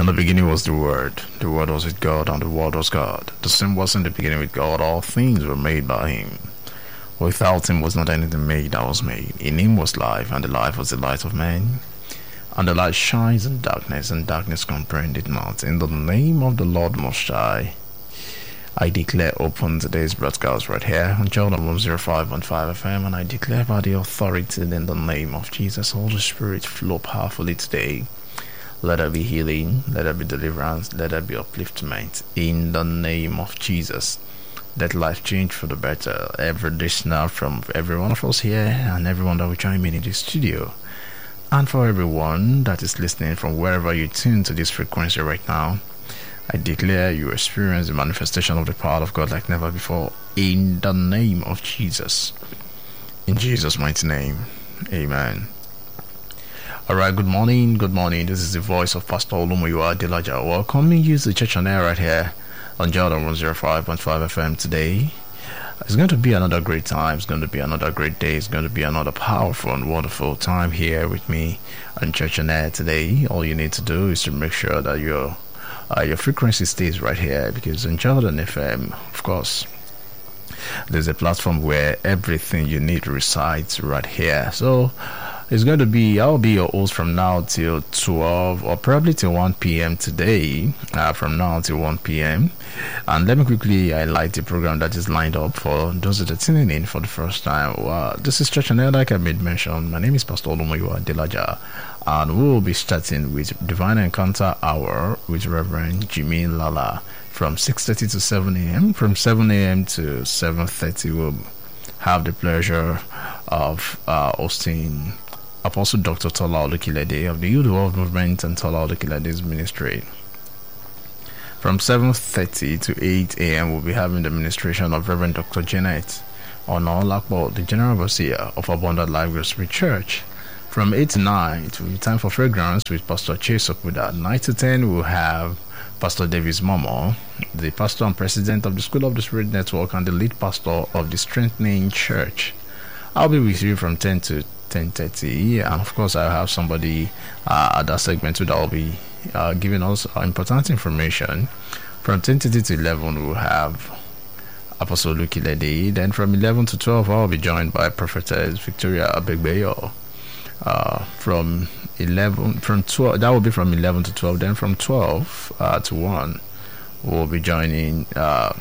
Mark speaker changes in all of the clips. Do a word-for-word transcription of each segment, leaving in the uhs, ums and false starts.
Speaker 1: In the beginning was the Word. The Word was with God, and the Word was God. The same was in the beginning with God. All things were made by Him. Without Him was not anything made that was made. In Him was life, and the life was the light of man. And the light shines in darkness, and darkness comprehended not. In the name of the Lord Most High, I declare open today's broadcast right here on Jordan one oh five point five F M, and I declare by the authority in the name of Jesus, Holy Spirit, flow powerfully today. Let there be healing, let there be deliverance, let there be upliftment in the name of Jesus. Let life change for the better. Every listener from every one of us here and everyone that will join me in the studio. And for everyone that is listening from wherever you tune to this frequency right now, I declare you experience the manifestation of the power of God like never before in the name of Jesus. In Jesus' mighty name, amen. Alright, good morning, good morning. This is the voice of Pastor Olumuyiwa Adelaja. Welcoming you to Church on Air right here on Jordan one oh five point five F M today. It's going to be another great time. It's going to be another great day. It's going to be another powerful and wonderful time here with me on Church on Air today. All you need to do is to make sure that your uh, your frequency stays right here, because on Jordan F M, of course, there's a platform where everything you need resides right here. So it's going to be, I'll be your host from now till twelve or probably till one p.m. today, uh, from now till one p.m. And let me quickly highlight the program that is lined up for those that are tuning in for the first time. Uh, this is Church on Air, like I made mention. My name is Pastor Olumuyiwa Adelaja, and we will be starting with Divine Encounter Hour with Reverend Jimmy Lala from six thirty to seven a.m. From seven a.m. to seven thirty, we'll have the pleasure of uh, hosting Apostle Doctor Tola Olukilede of the Youth World Movement and Tola Olukilede's ministry. From seven thirty to eight a.m. we'll be having the ministration of Reverend Doctor Janet Onolakbo, the General Overseer of Abundant Life Gospel Church. From eight to nine, it will be time for fragrance with Pastor Chase Okuda. nine to ten, we'll have Pastor Davis Momo, the pastor and president of the School of the Spirit Network and the lead pastor of the Strengthening Church. I'll be with you from ten to ten thirty, and of course I'll have somebody uh, at that segment that will be uh, giving us uh, important information. From ten thirty to eleven, we'll have Apostle Olukilede. Then from eleven to twelve, I'll be joined by Prophetess Victoria Abegbeyo. Uh, from eleven, from twelve, that will be from eleven to twelve. Then from twelve uh, to one, we'll be joining Uh,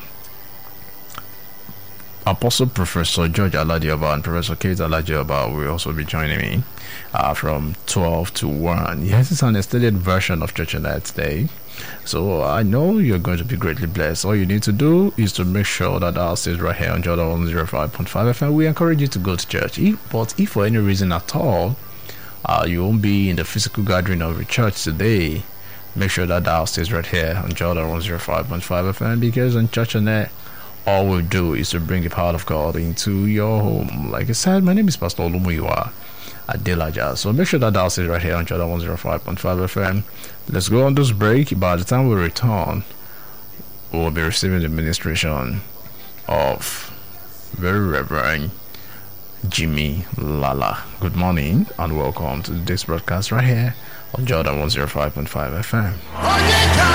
Speaker 1: Apostle Professor George Aladioba and Professor Kate Aladioba will also be joining me uh, from twelve to one. Yes, it's an extended version of Church on Air today. So I know you're going to be greatly blessed. All you need to do is to make sure that our stays right here on Jordan one oh five point five F M. We encourage you to go to church. If, but if for any reason at all, uh, you won't be in the physical gathering of the church today, make sure that our stays right here on Jordan one oh five point five F M, because on Church on Air, all we'll do is to bring the power of God into your home. Like I said, my name is Pastor Olumuyiwa Adelaja. So make sure that dial is right here on Jordan one oh five point five F M. Let's go on this break. By the time we return, we'll be receiving the ministration of very Reverend Jimmy Lala. Good morning and welcome to this broadcast right here on Jordan one oh five point five F M.